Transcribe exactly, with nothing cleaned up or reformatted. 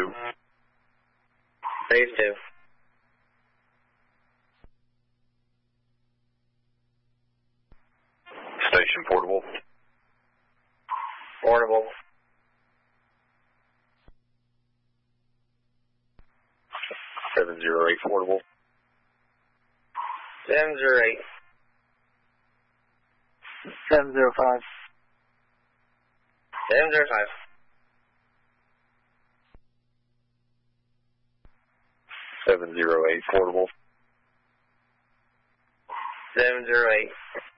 two. Phase two. Station portable. Portable. seven zero eight portable. seven zero eight. seven zero five. seven zero five. seven zero eight portable. seven zero eight.